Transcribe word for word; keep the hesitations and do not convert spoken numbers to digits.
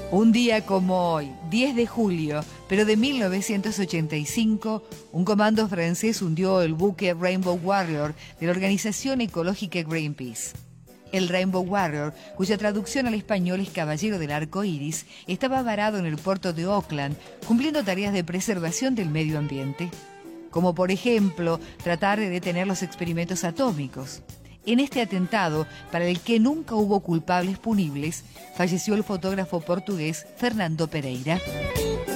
Un día como hoy, diez de julio, pero de mil novecientos ochenta y cinco, un comando francés hundió el buque Rainbow Warrior de la organización ecológica Greenpeace. El Rainbow Warrior, cuya traducción al español es Caballero del Arco Iris, estaba varado en el puerto de Auckland, cumpliendo tareas de preservación del medio ambiente, como por ejemplo tratar de detener los experimentos atómicos. En este atentado, para el que nunca hubo culpables punibles, falleció el fotógrafo portugués Fernando Pereira.